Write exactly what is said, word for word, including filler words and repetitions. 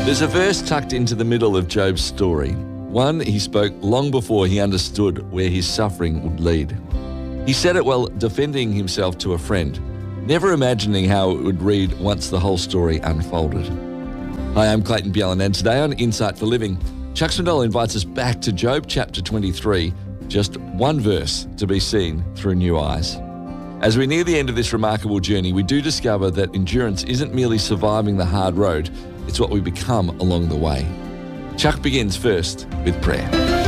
There's a verse tucked into the middle of Job's story. One he spoke long before he understood where his suffering would lead. He said it while defending himself to a friend, never imagining how it would read once the whole story unfolded. Hi, I'm Clayton Bjelland, and today on Insight for Living, Chuck Swindoll invites us back to Job chapter twenty-three, just one verse to be seen through new eyes. As we near the end of this remarkable journey, we do discover that endurance isn't merely surviving the hard road, it's what we become along the way. Chuck begins first with prayer.